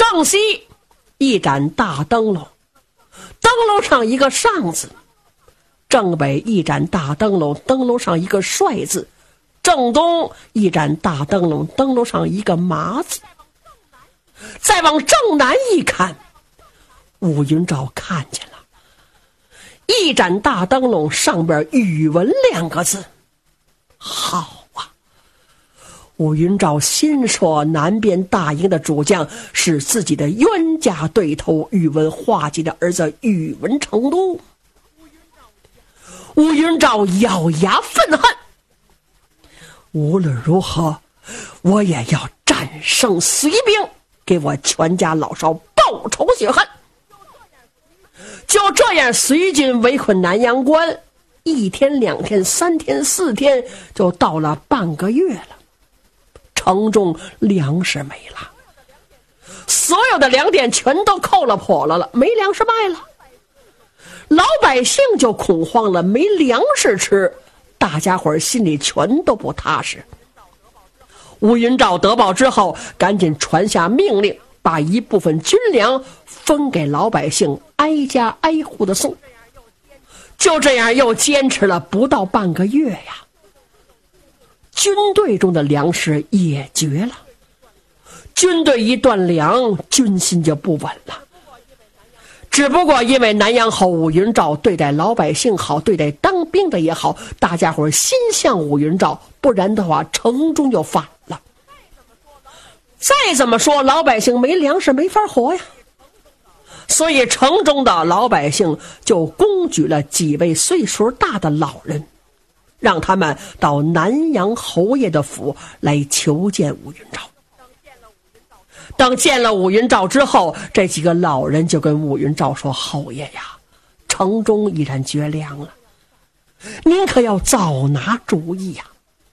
正西一盏大灯笼，灯笼上一个上字；正北一盏大灯笼，灯笼上一个帅字；正东一盏大灯笼，灯笼上一个麻字。再往正南一看，武云照看见了一盏大灯笼，上边宇文2个字。好啊！武云照心说，南边大营的主将是自己的冤家对头宇文化及的儿子宇文成都。武云照咬牙愤恨，无论如何我也要战胜隋兵，给我全家老少报仇雪恨。就这样，隋军围困南阳关，1天2天3天4天，就到了半个月了。城中粮食没了，所有的粮店全都扣了破了，没粮食卖了。老百姓就恐慌了，没粮食吃，大家伙心里全都不踏实。吴云照得报之后，赶紧传下命令，把一部分军粮分给老百姓，挨家挨户的送。就这样又坚持了不到半个月呀，军队中的粮食也绝了。军队一断粮，军心就不稳了。只不过因为南阳侯武云照对待老百姓好，对待当兵的也好，大家伙心向武云照，不然的话城中就反了。再怎么说老百姓没粮食没法活呀，所以城中的老百姓就公举了几位岁数大的老人，让他们到南阳侯爷的府来求见武云照。等见了武云照之后，这几个老人就跟武云照说：侯爷呀，城中已然绝粮了，您可要早拿主意呀。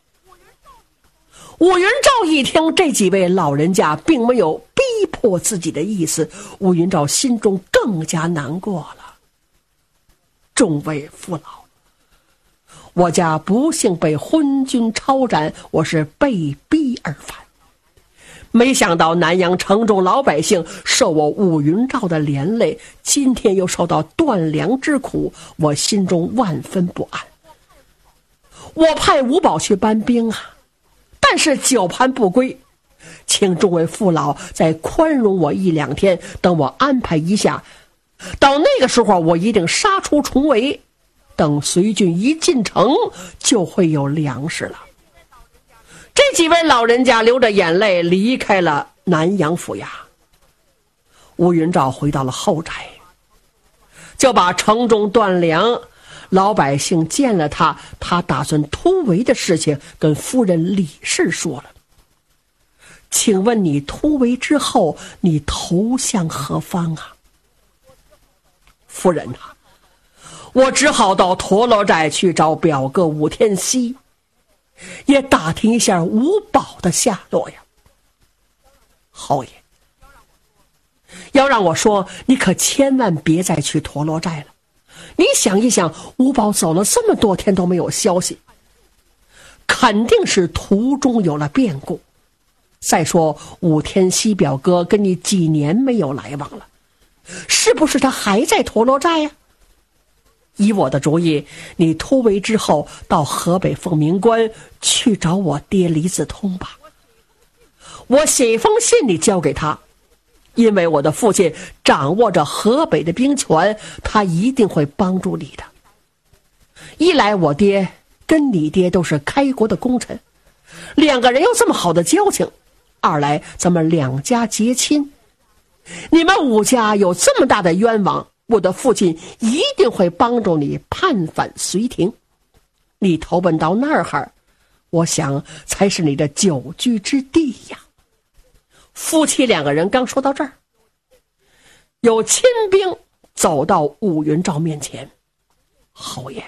武云照一听这几位老人家并没有逼迫自己的意思，武云照心中更加难过了。众位父老，我家不幸被昏君抄斩，我是被逼而返。没想到南阳城中老百姓受我武云照的连累，今天又受到断粮之苦，我心中万分不安。我派吴宝去搬兵啊，但是久盼不归，请众位父老再宽容我1、2天，等我安排一下，到那个时候我一定杀出重围，等隋军一进城就会有粮食了。这几位老人家流着眼泪离开了南阳府衙。吴云照回到了后宅，就把城中断粮，老百姓见了他打算突围的事情跟夫人李氏说了。请问你突围之后，你投向何方啊？夫人啊，我只好到陀螺寨去找表哥武天锡，也打听一下吴宝的下落呀。侯爷，要让我说，你可千万别再去陀螺寨了。你想一想，吴宝走了这么多天都没有消息，肯定是途中有了变故。再说武天锡表哥跟你几年没有来往了，是不是他还在陀螺寨呀？以我的主意，你突围之后到河北凤鸣关去找我爹李子通吧。我写一封信你交给他，因为我的父亲掌握着河北的兵权，他一定会帮助你的。一来我爹跟你爹都是开国的功臣，2个人有这么好的交情；二来咱们2家结亲，你们武家有这么大的冤枉，我的父亲一定会帮助你叛反隋廷。你投奔到那儿，我想才是你的久居之地呀。夫妻2个人刚说到这儿，有亲兵走到武云照面前。侯爷，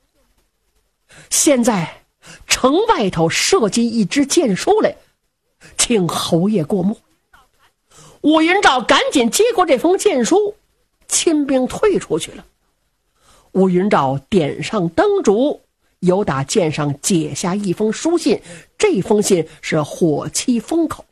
现在城外头射进一支箭书来，请侯爷过目。武云照赶紧接过这封箭书，亲兵退出去了。武云照点上灯烛，由打箭上解下一封书信，这封信是火漆封口。